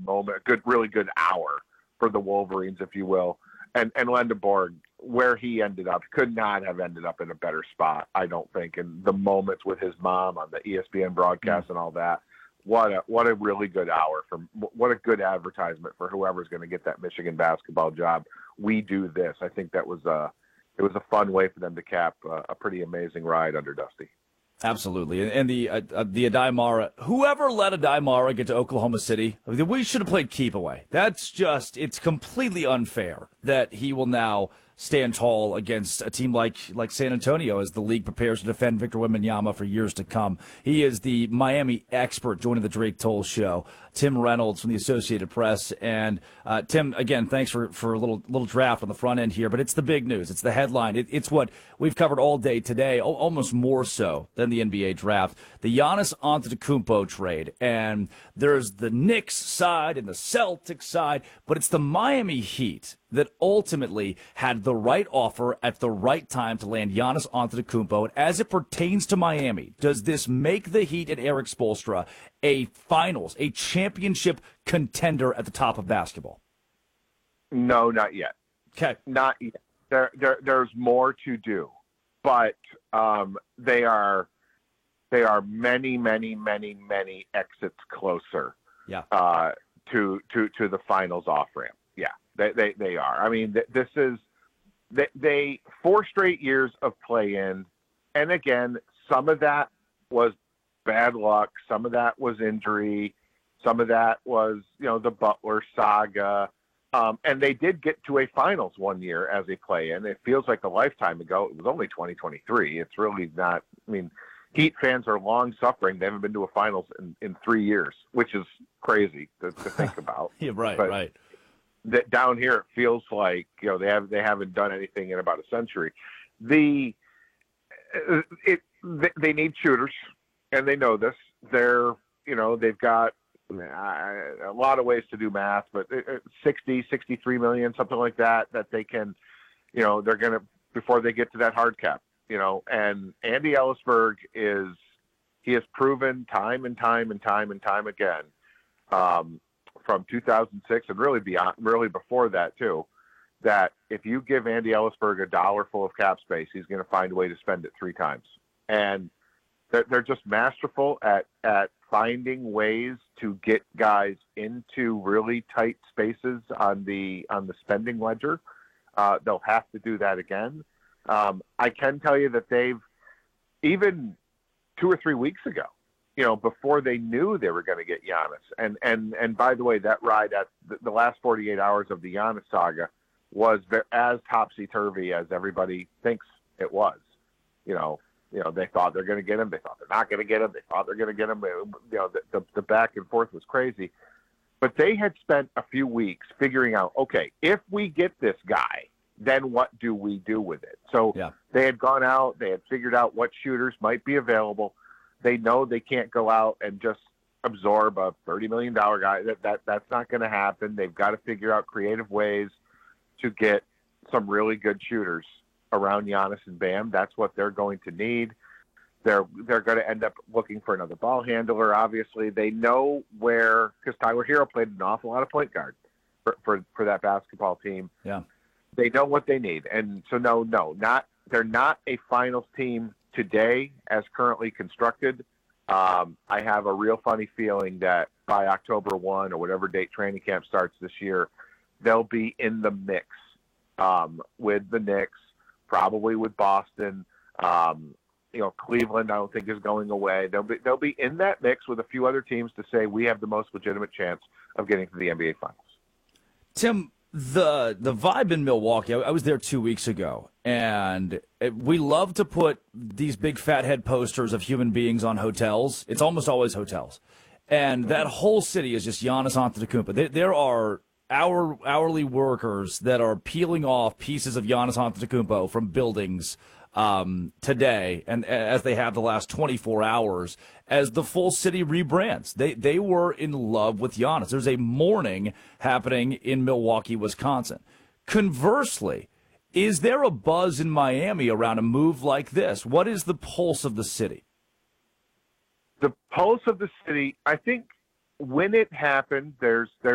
moment, a good, really good hour for the Wolverines, if you will. And Lendeborg, where he ended up, could not have ended up in a better spot, I don't think. And the moments with his mom on the ESPN broadcast and all that, what a really good hour, what a good advertisement for whoever's going to get that Michigan basketball job. We do this. I think it was a fun way for them to cap a pretty amazing ride under Dusty. Absolutely. And the Adai Mara, whoever let Adai Mara get to Oklahoma City, I mean, we should have played keep away. It's completely unfair that he will now stand tall against a team like San Antonio as the league prepares to defend Victor Wembanyama for years to come. He is the Miami expert joining the Drake Toll Show. Tim Reynolds from the Associated Press. And Tim, again, thanks for a little draft on the front end here, but it's the big news. It's the headline. It's what we've covered all day today, almost more so than the NBA draft. The Giannis Antetokounmpo trade. And there's the Knicks side and the Celtics side, but it's the Miami Heat that ultimately had the right offer at the right time to land Giannis Antetokounmpo. And as it pertains to Miami, does this make the Heat and Eric Spoelstra a finals, a championship contender at the top of basketball? No, not yet. Okay. Not yet. There's more to do, but they are many, many, many, many exits closer. Yeah. To the finals off ramp. Yeah. They are. I mean, this is they 4 straight years of play-in, and again, some of that was bad luck, some of that was injury, some of that was the Butler saga, and they did get to a finals one year as a play-in. It feels like a lifetime ago. It was only 2023. It's really not. I mean, Heat fans are long suffering. They haven't been to a finals in 3 years, which is crazy to think about. Yeah, right, but, right. That down here, it feels like they haven't done anything in about a century. They need shooters, and they know this. They've got a lot of ways to do math, but 63 million, something like that they can, they're gonna before they get to that hard cap. And Andy Ellisberg he has proven time and time and time and time again. From 2006 and really before that too, that if you give Andy Ellisberg $1 full of cap space, he's going to find a way to spend it 3 times. And they're just masterful at finding ways to get guys into really tight spaces on the spending ledger. They'll have to do that again. I can tell you that they've, even 2 or 3 weeks ago, before they knew they were going to get Giannis. And by the way, that ride at the last 48 hours of the Giannis saga was as topsy-turvy as everybody thinks it was. They thought they're going to get him. They thought they're not going to get him. They thought they're going to get him. The back and forth was crazy. But they had spent a few weeks figuring out, okay, if we get this guy, then what do we do with it? So They had gone out. They had figured out what shooters might be available. They know they can't go out and just absorb a $30 million guy. That's not going to happen. They've got to figure out creative ways to get some really good shooters around Giannis and Bam. That's what they're going to need. They're going to end up looking for another ball handler. Obviously, they know where, because Tyler Hero played an awful lot of point guard for that basketball team. Yeah, they know what they need, and so they're not a finals team today as currently constructed. I have a real funny feeling that by October 1 or whatever date training camp starts this year, they'll be in the mix with the Knicks, probably with Boston. Cleveland, I don't think is going away. They'll be in that mix with a few other teams to say we have the most legitimate chance of getting to the NBA Finals. Tim, the vibe in Milwaukee, I was there 2 weeks ago, and we love to put these big fat head posters of human beings on hotels. It's almost always hotels. And that whole city is just Giannis Antetokounmpo. There are hourly workers that are peeling off pieces of Giannis Antetokounmpo from buildings today, and as they have the last 24 hours, as the full city rebrands. They were in love with Giannis. There's a mourning happening in Milwaukee, Wisconsin. Conversely, is there a buzz in Miami around a move like this? What is the pulse of the city? The pulse of the city, I think when it happened, there's